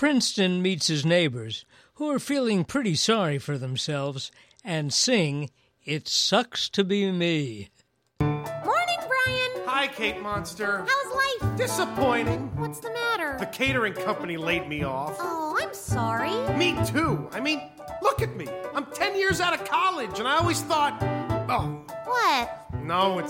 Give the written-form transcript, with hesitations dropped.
Princeton meets his neighbors, who are feeling pretty sorry for themselves, and sing It Sucks to Be Me. Morning, Brian. Hi, Kate Monster. How's life? Disappointing. What's the matter? The catering company laid me off. Oh, I'm sorry. Me too. I mean, look at me. I'm 10 years out of college, and I always thought, oh. What? No, it's